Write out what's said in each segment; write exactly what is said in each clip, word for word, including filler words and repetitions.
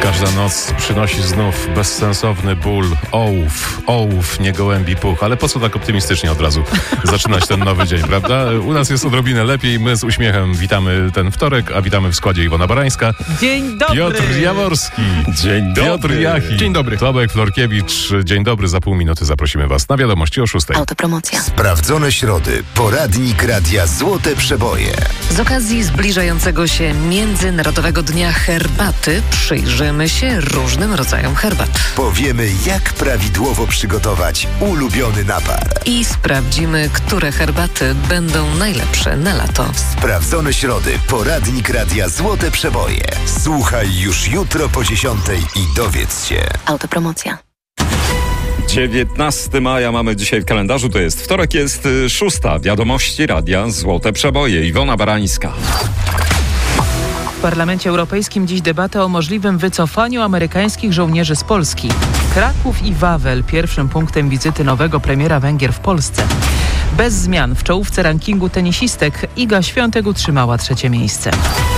Każda noc przynosi znów bezsensowny ból. Ołów, ołów, nie gołębi puch. Ale po co tak optymistycznie od razu zaczynać ten nowy dzień, prawda? U nas jest odrobinę lepiej. My z uśmiechem witamy ten wtorek, a witamy w składzie Iwona Barańska. Dzień dobry! Piotr Jaworski. Dzień dobry. Piotr Jaki. Dzień dobry. Tomek Florkiewicz. Dzień dobry. Za pół minuty zaprosimy Was na wiadomości o szóstej. Autopromocja. Sprawdzone środy. Poradnik Radia Złote Przeboje. Z okazji zbliżającego się Międzynarodowego Dnia Herbaty przyjrzymy się różnym rodzajom herbat. Powiemy, jak prawidłowo przygotować ulubiony napar. I sprawdzimy, które herbaty będą najlepsze na lato. Sprawdzone środy. Poradnik Radia Złote Przeboje. Słuchaj już jutro po dziesiątej i dowiedz się. Autopromocja. dziewiętnastego maja mamy dzisiaj w kalendarzu, to jest wtorek, jest y, szósta. Wiadomości Radia Złote Przeboje. Iwona Barańska. W Parlamencie Europejskim dziś debata o możliwym wycofaniu amerykańskich żołnierzy z Polski. Kraków i Wawel pierwszym punktem wizyty nowego premiera Węgier w Polsce. Bez zmian w czołówce rankingu tenisistek Iga Świątek utrzymała trzecie miejsce.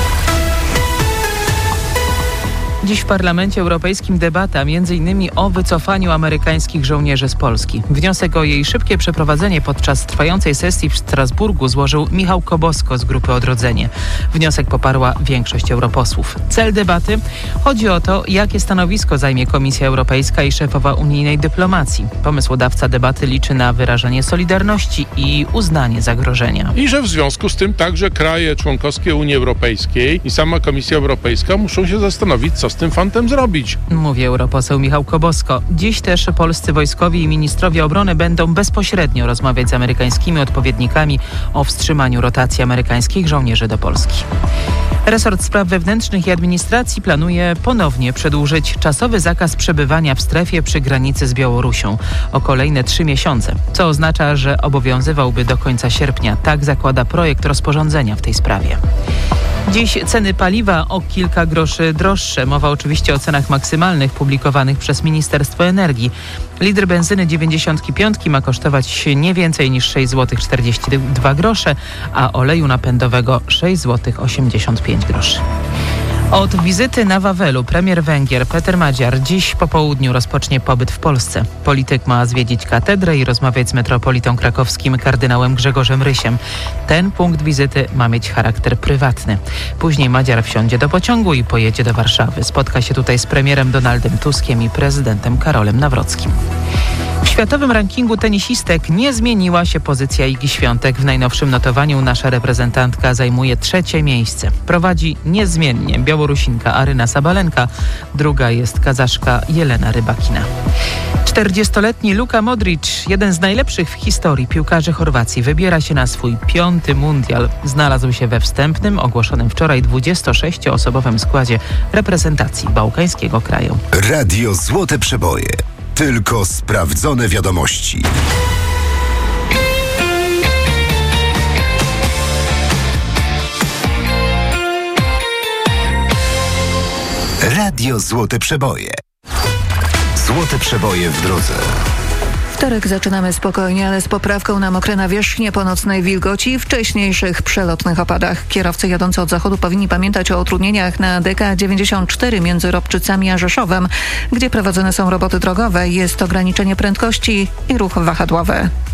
Dziś w Parlamencie Europejskim debata między innymi o wycofaniu amerykańskich żołnierzy z Polski. Wniosek o jej szybkie przeprowadzenie podczas trwającej sesji w Strasburgu złożył Michał Kobosko z Grupy Odrodzenie. Wniosek poparła większość europosłów. Cel debaty? Chodzi o to, jakie stanowisko zajmie Komisja Europejska i szefowa unijnej dyplomacji. Pomysłodawca debaty liczy na wyrażenie solidarności i uznanie zagrożenia. I że w związku z tym także kraje członkowskie Unii Europejskiej i sama Komisja Europejska muszą się zastanowić, co z tym fantem zrobić. Mówi europoseł Michał Kobosko. Dziś też polscy wojskowi i ministrowie obrony będą bezpośrednio rozmawiać z amerykańskimi odpowiednikami o wstrzymaniu rotacji amerykańskich żołnierzy do Polski. Resort Spraw Wewnętrznych i Administracji planuje ponownie przedłużyć czasowy zakaz przebywania w strefie przy granicy z Białorusią o kolejne trzy miesiące, co oznacza, że obowiązywałby do końca sierpnia. Tak zakłada projekt rozporządzenia w tej sprawie. Dziś ceny paliwa o kilka groszy droższe. Mowa oczywiście o cenach maksymalnych publikowanych przez Ministerstwo Energii. Litr benzyny dziewięćdziesiąt pięć ma kosztować nie więcej niż sześć złotych czterdzieści dwa grosze, a oleju napędowego sześć złotych osiemdziesiąt pięć groszy. Od wizyty na Wawelu premier Węgier Peter Magyar dziś po południu rozpocznie pobyt w Polsce. Polityk ma zwiedzić katedrę i rozmawiać z metropolitą krakowskim kardynałem Grzegorzem Rysiem. Ten punkt wizyty ma mieć charakter prywatny. Później Magyar wsiądzie do pociągu i pojedzie do Warszawy. Spotka się tutaj z premierem Donaldem Tuskiem i prezydentem Karolem Nawrockim. W światowym rankingu tenisistek nie zmieniła się pozycja Igi Świątek. W najnowszym notowaniu nasza reprezentantka zajmuje trzecie miejsce. Prowadzi niezmiennie Białorusinka Aryna Sabalenka. Druga jest Kazaszka Jelena Rybakina. czterdziestoletni Luka Modric, jeden z najlepszych w historii piłkarzy Chorwacji, wybiera się na swój piąty mundial. Znalazł się we wstępnym, ogłoszonym wczoraj dwudziestosześcioosobowym składzie reprezentacji bałkańskiego kraju. Radio Złote Przeboje. Tylko sprawdzone wiadomości. Radio Złote Przeboje. Złote Przeboje w drodze. Wtorek zaczynamy spokojnie, ale z poprawką na mokre nawierzchnie, po nocnej wilgoci i wcześniejszych przelotnych opadach. Kierowcy jadący od zachodu powinni pamiętać o utrudnieniach na D K dziewięćdziesiąt cztery między Robczycami a Rzeszowem, gdzie prowadzone są roboty drogowe. Jest ograniczenie prędkości i ruch wahadłowy.